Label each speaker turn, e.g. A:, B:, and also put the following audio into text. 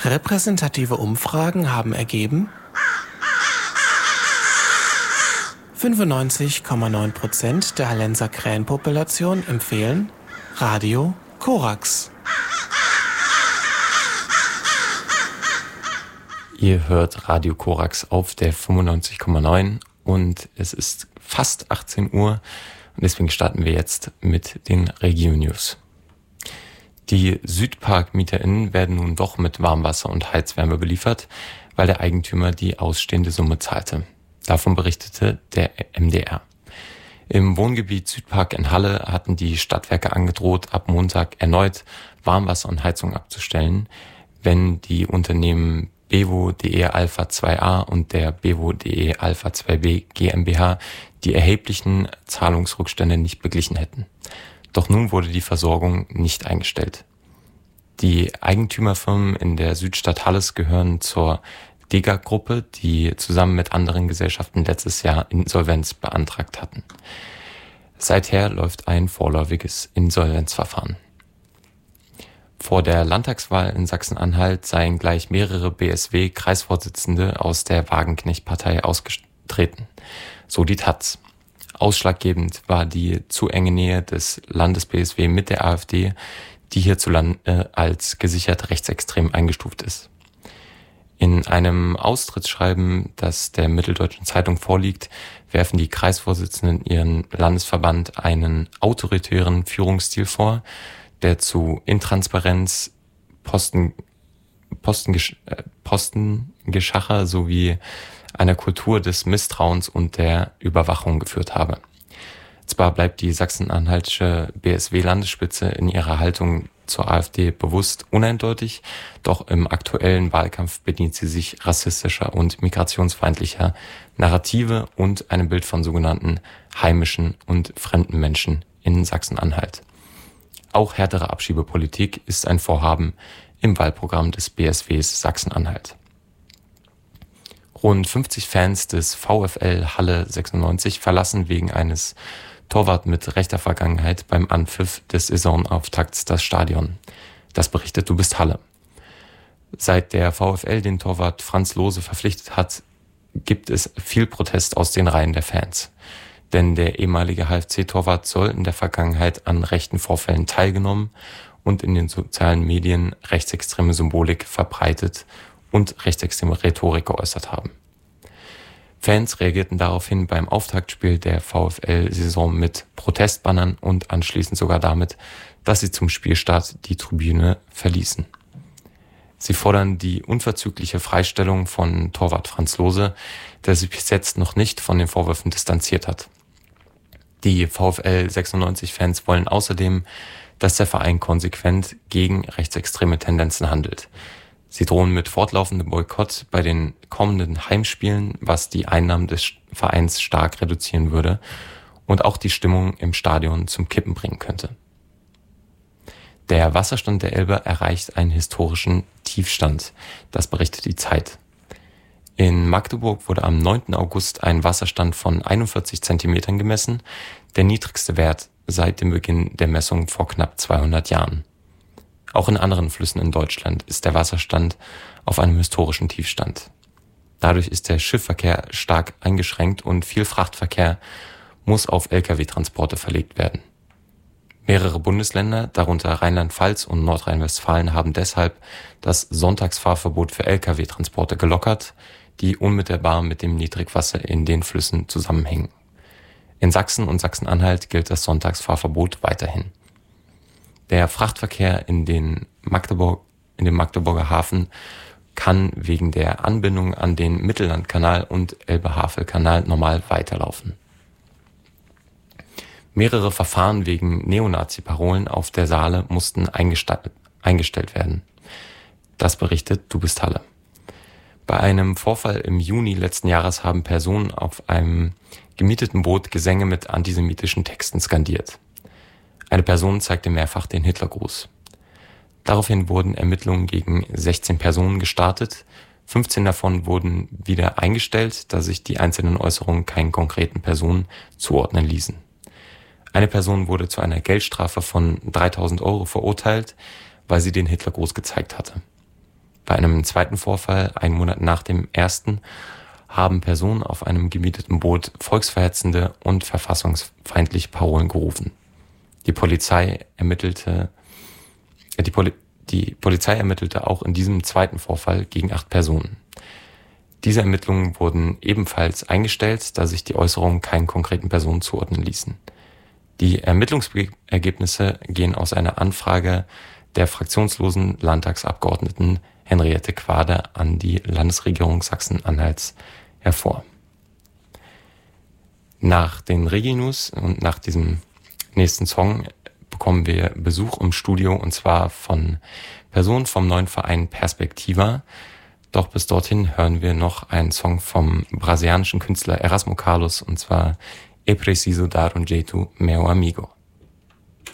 A: Repräsentative Umfragen haben ergeben, 95,9% der Hallenser Krähenpopulation empfehlen Radio Korax.
B: Ihr hört Radio Korax auf der 95,9 und es ist fast 18 Uhr und deswegen starten wir jetzt mit den Regio-News. Die Südpark-MieterInnen werden nun doch mit Warmwasser und Heizwärme beliefert, weil der Eigentümer die ausstehende Summe zahlte. Davon berichtete der MDR. Im Wohngebiet Südpark in Halle hatten die Stadtwerke angedroht, ab Montag erneut Warmwasser und Heizung abzustellen, wenn die Unternehmen Bewo.de Alpha 2a und der Bewo.de Alpha 2b GmbH die erheblichen Zahlungsrückstände nicht beglichen hätten. Doch nun wurde die Versorgung nicht eingestellt. Die Eigentümerfirmen in der Südstadt Halles gehören zur Dega-Gruppe, die zusammen mit anderen Gesellschaften letztes Jahr Insolvenz beantragt hatten. Seither läuft ein vorläufiges Insolvenzverfahren. Vor der Landtagswahl in Sachsen-Anhalt seien gleich mehrere BSW-Kreisvorsitzende aus der Wagenknecht-Partei ausgetreten. So die taz. Ausschlaggebend war die zu enge Nähe des Landes-BSW mit der AfD, die hierzulande als gesichert rechtsextrem eingestuft ist. In einem Austrittsschreiben, das der Mitteldeutschen Zeitung vorliegt, werfen die Kreisvorsitzenden ihren Landesverband einen autoritären Führungsstil vor, der zu Intransparenz, Postengeschacher sowie einer Kultur des Misstrauens und der Überwachung geführt habe. Zwar bleibt die sachsen-anhaltische BSW-Landesspitze in ihrer Haltung zur AfD bewusst uneindeutig, doch im aktuellen Wahlkampf bedient sie sich rassistischer und migrationsfeindlicher Narrative und einem Bild von sogenannten heimischen und fremden Menschen in Sachsen-Anhalt. Auch härtere Abschiebepolitik ist ein Vorhaben im Wahlprogramm des BSWs Sachsen-Anhalt. Rund 50 Fans des VfL Halle 96 verlassen wegen eines Torwart mit rechter Vergangenheit beim Anpfiff des Saisonauftakts das Stadion. Das berichtet Du bist Halle. Seit der VfL den Torwart Franz Lose verpflichtet hat, gibt es viel Protest aus den Reihen der Fans. Denn der ehemalige HFC-Torwart soll in der Vergangenheit an rechten Vorfällen teilgenommen und in den sozialen Medien rechtsextreme Symbolik verbreitet und rechtsextreme Rhetorik geäußert haben. Fans reagierten daraufhin beim Auftaktspiel der VfL-Saison mit Protestbannern und anschließend sogar damit, dass sie zum Spielstart die Tribüne verließen. Sie fordern die unverzügliche Freistellung von Torwart Franz Lose, der sich bis jetzt noch nicht von den Vorwürfen distanziert hat. Die VfL 96-Fans wollen außerdem, dass der Verein konsequent gegen rechtsextreme Tendenzen handelt. Sie drohen mit fortlaufendem Boykott bei den kommenden Heimspielen, was die Einnahmen des Vereins stark reduzieren würde und auch die Stimmung im Stadion zum Kippen bringen könnte. Der Wasserstand der Elbe erreicht einen historischen Tiefstand, das berichtet die Zeit. In Magdeburg wurde am 9. August ein Wasserstand von 41 Zentimetern gemessen, der niedrigste Wert seit dem Beginn der Messung vor knapp 200 Jahren. Auch in anderen Flüssen in Deutschland ist der Wasserstand auf einem historischen Tiefstand. Dadurch ist der Schiffsverkehr stark eingeschränkt und viel Frachtverkehr muss auf Lkw-Transporte verlegt werden. Mehrere Bundesländer, darunter Rheinland-Pfalz und Nordrhein-Westfalen, haben deshalb das Sonntagsfahrverbot für Lkw-Transporte gelockert, die unmittelbar mit dem Niedrigwasser in den Flüssen zusammenhängen. In Sachsen und Sachsen-Anhalt gilt das Sonntagsfahrverbot weiterhin. Der Frachtverkehr in dem Magdeburger Hafen kann wegen der Anbindung an den Mittellandkanal und Elbe-Havel-Kanal normal weiterlaufen. Mehrere Verfahren wegen Neonazi-Parolen auf der Saale mussten eingestellt werden. Das berichtet Du bist Halle. Bei einem Vorfall im Juni letzten Jahres haben Personen auf einem gemieteten Boot Gesänge mit antisemitischen Texten skandiert. Eine Person zeigte mehrfach den Hitlergruß. Daraufhin wurden Ermittlungen gegen 16 Personen gestartet. 15 davon wurden wieder eingestellt, da sich die einzelnen Äußerungen keinen konkreten Personen zuordnen ließen. Eine Person wurde zu einer Geldstrafe von 3.000 € verurteilt, weil sie den Hitlergruß gezeigt hatte. Bei einem zweiten Vorfall, einen Monat nach dem ersten, haben Personen auf einem gemieteten Boot volksverhetzende und verfassungsfeindliche Parolen gerufen. Die Polizei ermittelte auch in diesem zweiten Vorfall gegen 8 Personen. Diese Ermittlungen wurden ebenfalls eingestellt, da sich die Äußerungen keinen konkreten Personen zuordnen ließen. Die Ermittlungsergebnisse gehen aus einer Anfrage der fraktionslosen Landtagsabgeordneten Henriette Quade an die Landesregierung Sachsen-Anhalts hervor. Nach den Reginews und nach diesem nächsten Song bekommen wir Besuch im Studio, und zwar von Personen vom neuen Verein Perspectiva. Doch bis dorthin hören wir noch einen Song vom brasilianischen Künstler Erasmo Carlos, und zwar E Preciso Dar um Jeito, Meu Amigo.